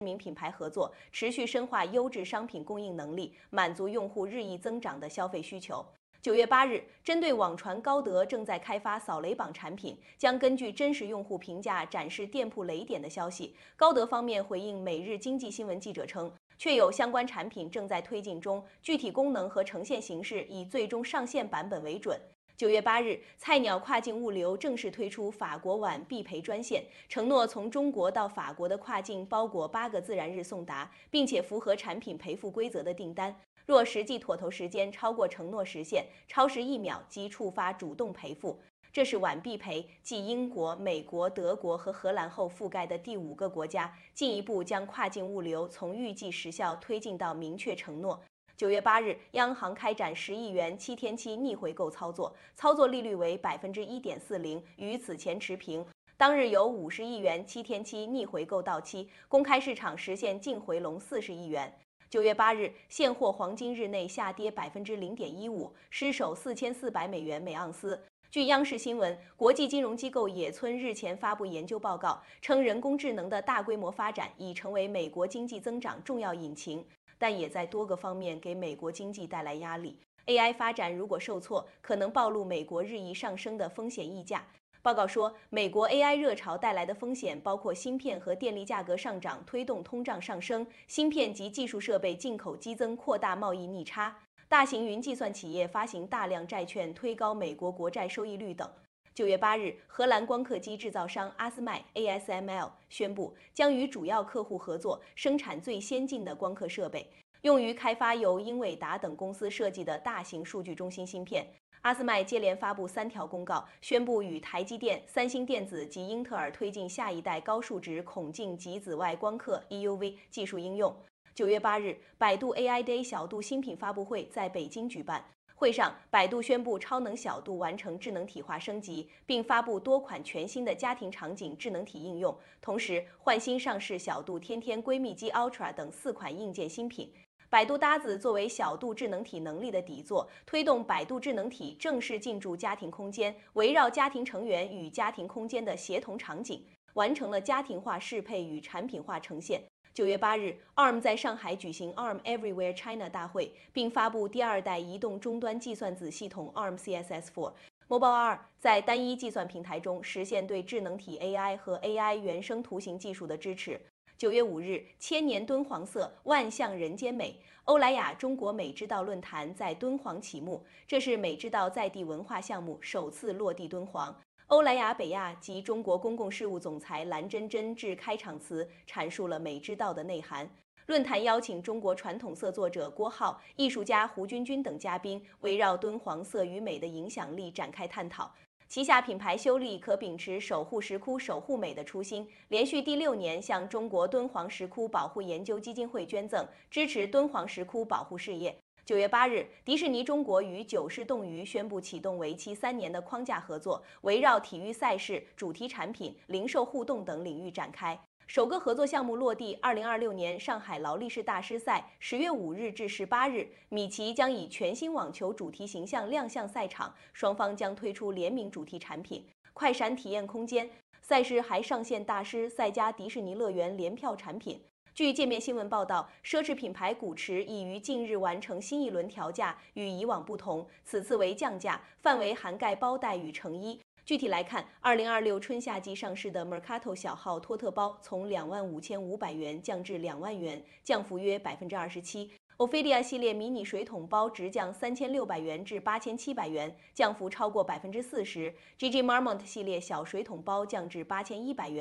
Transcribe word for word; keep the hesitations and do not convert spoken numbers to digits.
名品牌合作，持续深化优质商品供应能力，满足用户日益增长的消费需求。九月八日，针对网传高德正在开发扫雷榜产品，将根据真实用户评价展示店铺雷点的消息，高德方面回应每日经济新闻记者称，确有相关产品正在推进中，具体功能和呈现形式以最终上线版本为准。九月八日，菜鸟跨境物流正式推出法国碗必赔专线，承诺从中国到法国的跨境包裹八个自然日送达，并且符合产品赔付规则的订单，若实际妥投时间超过承诺时限，超时一秒即触发主动赔付。这是碗必赔继英国、美国、德国和荷兰后覆盖的第五个国家，进一步将跨境物流从预计时效推进到明确承诺。九月八日，央行开展十亿元七天期逆回购操作，操作利率为百分之一点四零，与此前持平。当日有五十亿元七天期逆回购到期，公开市场实现净回笼四十亿元。九月八日，现货黄金日内下跌百分之零点一五，失守四千四百美元每盎司。据央视新闻，国际金融机构野村日前发布研究报告，称人工智能的大规模发展已成为美国经济增长重要引擎。但也在多个方面给美国经济带来压力。A I 发展如果受挫，可能暴露美国日益上升的风险溢价。报告说，美国 A I 热潮带来的风险包括芯片和电力价格上涨推动通胀上升，芯片及技术设备进口激增扩大贸易逆差，大型云计算企业发行大量债券推高美国国债收益率等。九月八日，荷兰光刻机制造商阿斯麦 A S M L 宣布，将与主要客户合作，生产最先进的光刻设备，用于开发由英伟达等公司设计的大型数据中心芯片。阿斯麦接连发布三条公告，宣布与台积电、三星电子及英特尔推进下一代高数值孔径极紫外光刻 E U V 技术应用。九月八日，百度 A I Day 小度新品发布会在北京举办。会上，百度宣布超能小度完成智能体化升级，并发布多款全新的家庭场景智能体应用，同时换新上市小度天天闺蜜机 Ultra 等四款硬件新品。百度搭子作为小度智能体能力的底座，推动百度智能体正式进驻家庭空间，围绕家庭成员与家庭空间的协同场景，完成了家庭化适配与产品化呈现。九月八日 ，A R M 在上海举行 A R M Everywhere China 大会，并发布第二代移动终端计算子系统 A R M C S S 四。Mobile R 在单一计算平台中实现对智能体 A I 和 A I 原生图形技术的支持。九月五日，千年敦煌色，万象人间美。欧莱雅中国美之道论坛在敦煌启幕，这是美之道在地文化项目首次落地敦煌。欧莱雅北亚及中国公共事务总裁蓝真真致开场词，阐述了美之道的内涵。论坛邀请中国传统色作者郭浩、艺术家胡军军等嘉宾，围绕敦煌色与美的影响力展开探讨。旗下品牌修丽可秉持守护石窟、守护美的初心，连续第六年向中国敦煌石窟保护研究基金会捐赠，支持敦煌石窟保护事业。九月八日，迪士尼中国与九世动娱宣布启动为期三年的框架合作，围绕体育赛事、主题产品、零售互动等领域展开。首个合作项目落地，二零二六年上海劳力士大师赛十月五日至十八日，米奇将以全新网球主题形象亮相赛场，双方将推出联名主题产品。快闪体验空间赛事还上线大师赛加迪士尼乐园联票产品。据界面新闻报道，奢侈品牌古驰已于近日完成新一轮调价，与以往不同，此次为降价，范围涵盖包袋与成衣。具体来看，二零二六春夏季上市的 Mercato 小号托特包从两万五千五百元降至两万元，降幅约百分之二十七。Ophelia 系列迷你水桶包直降三千六百元至八千七百元，降幅超过百分之四十。G G Marmont 系列小水桶包降至八千一百元。